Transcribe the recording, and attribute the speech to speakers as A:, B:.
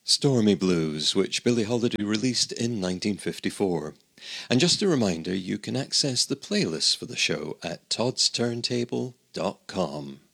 A: Stormy Blues, which Billie Holiday released in 1954. And just a reminder, you can access the playlist for the show at toddsturntable.com.